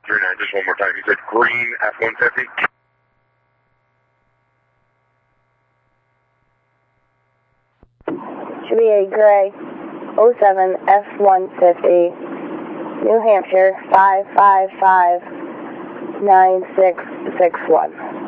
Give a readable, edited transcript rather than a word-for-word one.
39, just one more time. You said green F-150? Should be a gray 07 F-150, New Hampshire 5559661.